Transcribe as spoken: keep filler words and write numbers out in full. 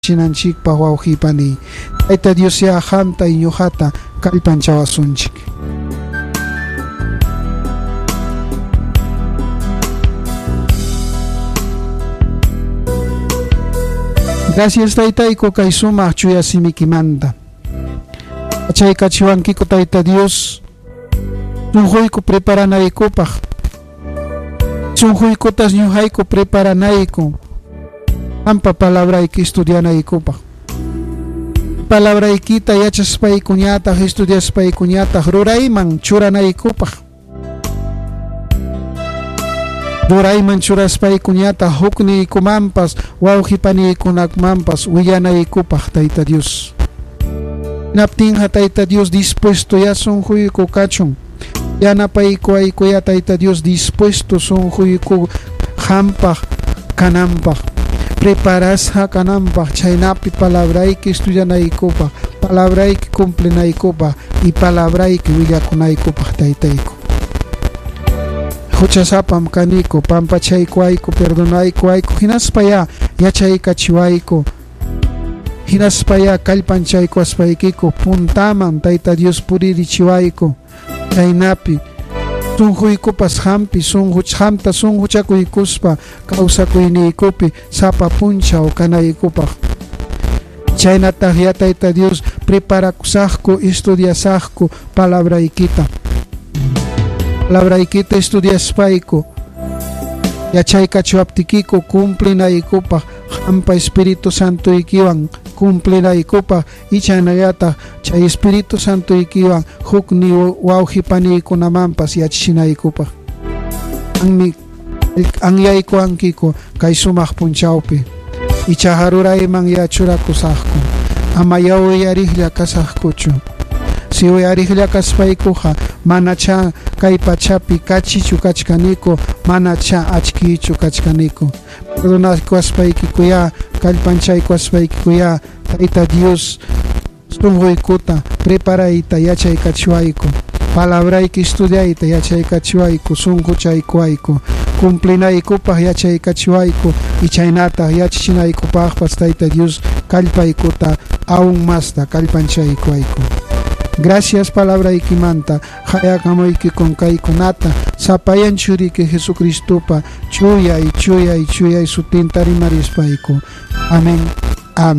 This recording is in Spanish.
chinanchikpa wawqipani Tayta Dios ya hamta y ñuqata kallpanchawasunchik. Gracias Taytayko kay sumaq chuya simikimanta. Achaykachiwankiku Tayta Dios sunquyku preparanaykupaq, sunquykutas ñuqayku preparanayku ampa palabrayki estudianaykupaq. Palabraykita yachaspaykuñataq estudiaspaykuñataq rurayman churanaykupaq. Rurayman churaspaykuñataq hukniykumanpas wawqipaniykunamanpas willanaykupaq Tayta Dios. Naptinqa Tayta Dios dispuesto ya sunquyku kachun. Yanapayku aykuya Tayta Dios dispuesto sunquyku hampaq kananpaq. Preparasqa kananpaq chaynapi palabrayki estudianaykupaq, palabrayki cumplinaykupaq y palabrayki willakunaykupaq Taytayku. Huchasapam kaniku, pampachaykuayku, perdonaykuayku, hinaspaya yachaykachiwayku, hinaspaya kallpanchaykuaspaykiku, puntaman Tayta Dios puririchiwayku, chaynapi sunquykupas hampi, sunquch hamta sunquchakuykuspa kawsakuyniykupi sapa punchaw kanaykupaq. Chaynataq ya Tayta Dios preparakusaqku, estudiasaqku palabraykita. Palabraykita estudiaspayku, yachaykachiwaptikiku cumplinaykupaq, hampa Espíritu Santo ikiwan cumplinaykupaq y chaynallataq chay Espíritu Santo ikiwan hukni wawqipaniykunamanpas yachachinaykupaq. Anmi anyaykuankiku kay sumaq punchawpi ichaqa rurayman ya churakusaqku, ama yawiyariklla kasaqkuchu. Si uyariklla kaspaykuqa manacha kay pachapi kachichu kachkaniku, manacha achkichu kachkaniku. Perdonaskuaspaykuya, kallpanchaykuaspaykuya Tayta Dios sunquykuta preparayta yachaykachiwayku, palabrayki estudiayta yachaykachiwayku, sunquchaykuayku, cumplinaykupaq yachaykachiwayku y chaynataq yachachinaykupaqpas Tayta Dios kallpaykuta aún masta kallpanchaykuayku. Gracias palabraykimanta hayakamuykikun kaykunata sapayan churiki Jesucristupa chuya y chuya y chuya y sutinta rimarispayku. Amén.